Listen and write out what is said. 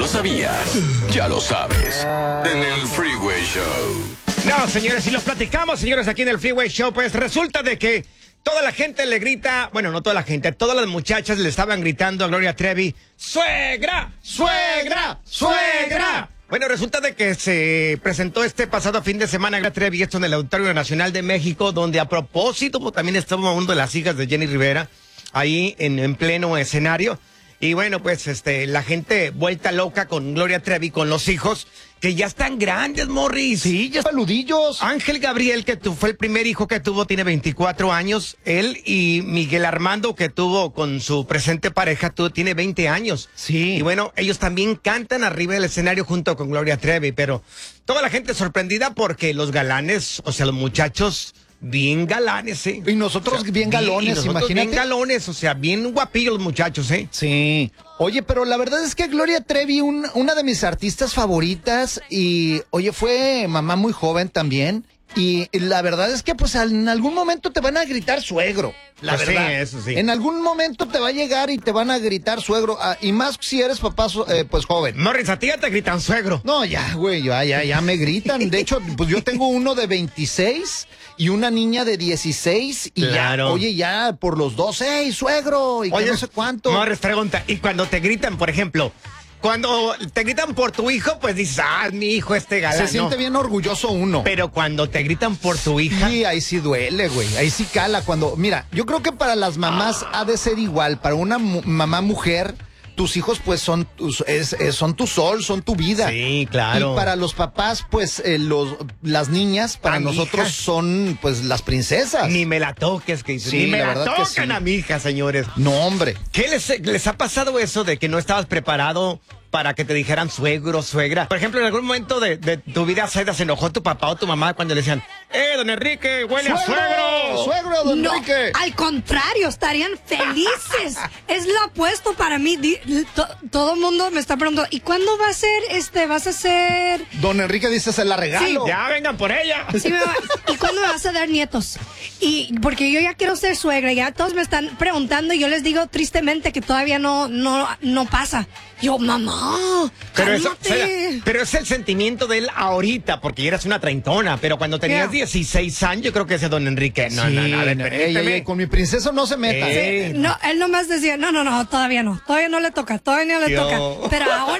lo sabías? Ya lo sabes. En el Freeway Show. No, señores, si lo platicamos, señores, aquí en el Freeway Show, pues resulta de que toda la gente le grita, bueno, no toda la gente, todas las muchachas le estaban gritando a Gloria Trevi, ¡suegra! ¡Suegra! ¡Suegra! Bueno, resulta de que se presentó este pasado fin de semana Gloria Trevi, esto en el Auditorio Nacional de México, donde a propósito pues, también estaba una de las hijas de Jenny Rivera, ahí en pleno escenario. Y bueno, pues la gente vuelta loca con Gloria Trevi, con los hijos, que ya están grandes, Morris. Sí, ya saludillos. Ángel Gabriel, que fue el primer hijo que tuvo, tiene 24 años. Él y Miguel Armando, que tuvo con su presente pareja, tiene 20 años. Sí. Y bueno, ellos también cantan arriba del escenario junto con Gloria Trevi, pero toda la gente sorprendida porque los galanes, o sea, los muchachos... bien galanes, ¿eh? Y nosotros bien galones, imagínate. Bien galones, o sea, bien guapillos los muchachos, ¿eh? Sí. Oye, pero la verdad es que Gloria Trevi, una de mis artistas favoritas, y oye, fue mamá muy joven también. Y la verdad es que pues en algún momento te van a gritar suegro. La pues verdad. Sí, eso sí. En algún momento te va a llegar y te van a gritar suegro. Y más si eres papá pues joven. Morris, a ti ya te gritan suegro. No, ya, güey, ya me gritan. De hecho, pues yo tengo uno de 26 y una niña de 16. Y claro. Ya, oye, ya por los dos, ¡ey, suegro! Y oye, que no sé cuánto. Morris, pregunta, y cuando te gritan, por ejemplo... Cuando te gritan por tu hijo, pues dices, mi hijo galán. Se siente bien orgulloso uno. Pero cuando te gritan por tu hija... Sí, ahí sí duele, güey. Ahí sí cala. Mira, yo creo que para las mamás ha de ser igual. Para una mamá mujer, tus hijos pues son tu sol, son tu vida. Sí, claro. Y para los papás, pues las niñas, para nosotros son pues las princesas. Ni me la toques, que dices. Sí, Ni me la la verdad que tocan sí. a mi hija, señores. No, hombre. ¿Qué les ha pasado eso de que no estabas preparado para que te dijeran suegro, suegra? Por ejemplo, en algún momento de tu vida, Zaida, se enojó tu papá o tu mamá cuando le decían, don Enrique, huele a suegro. ¡Suegro, don Enrique! Al contrario, estarían felices. Es lo opuesto para mí. Todo el mundo me está preguntando, ¿y cuándo va a ser, vas a ser? Don Enrique dice, se la regalo. Sí. Ya vengan por ella. Sí, ¿y cuándo me vas a dar nietos? Y porque yo ya quiero ser suegra, ya todos me están preguntando y yo les digo tristemente que todavía no pasa. Yo, mamá, pero cálmate. pero es el sentimiento de él ahorita, porque ya eras una treintona, pero cuando tenías 16 años, yo creo que ese don Enrique. No, a ver, permíteme. Con mi princesa no se meta. No, él nomás decía, no, todavía no le toca. Pero ahora